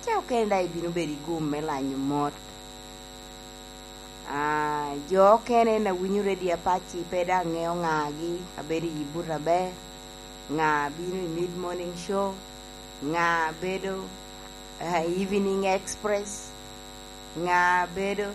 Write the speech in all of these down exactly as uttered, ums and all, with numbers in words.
Chao kenda ibino beri gum melanyo mot. Ah, jo kene na winyu ready apache peda ngeo ngagi aberi ibura be. Nga bino mid morning show. Nga bedo uh, evening express. Nga bedo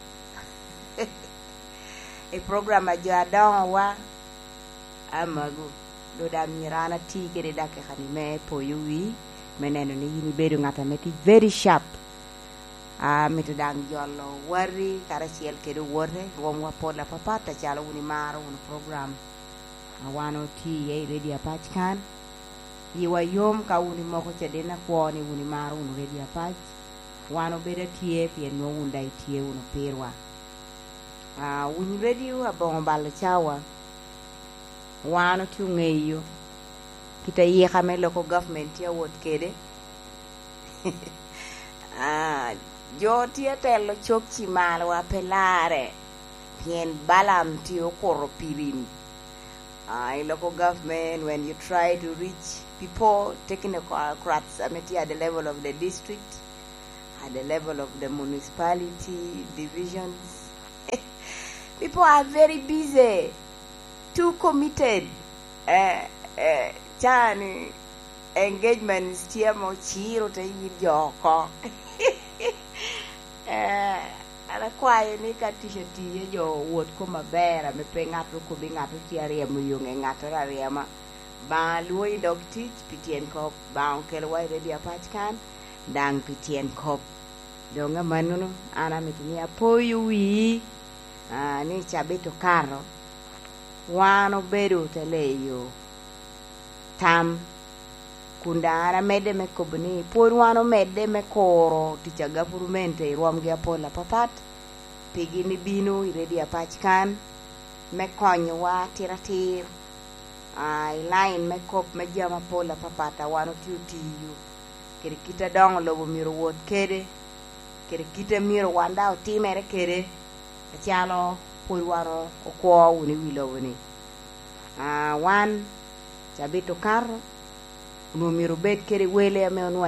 e program ajo adon wa amago do da mirana ti kede dake khani me poyui meneno ni yini bedo ngata meti very sharp a meto dang jollo wari kara ciel kede worre wom wa pola papata chala woni maro woni program awano ti e ready apach kan yiwa yom ka woni moko cede na kwoni woni maro woni ready apach wano beda tie pien no wunda tie wono perwa ah woni ready abon bal chawa wano tu ngeyo kita yi xamé loko government ya wot kede ah joti atello chokchi mal wa pelare pien balam ti okoro pirin ah local government when you try to reach people taking a crats ameti at the level of the district, at the level of the municipality divisions, people are very busy, too committed. uh, uh, Chani engagements tiamo chiro te yijoko eh ala kwaye ni katisha tiye jo wot ko mabera me pe ngato ko bi ngato ti ariemo yonge ngato ariema ba luoi dog teach pitien ko ba onkel wai ready apach kan dang pitien ko donga manuno ana mitini apoyo wi ah ni chabeto karo wano bedo teleyo tam kundara mede me kobni por wano mede me koro ticha government e ruam gi apola papat pigini bino iredi apach kan me konyo wa tiratir ai line me kop me jama pola papata wano tiutiyu kere kita dong lobo miro wot kede kere kita miro wanda otimere kede chalo por wano okwo woni wilo woni ah wan Chabito carro, numero bet kere wele ame onwa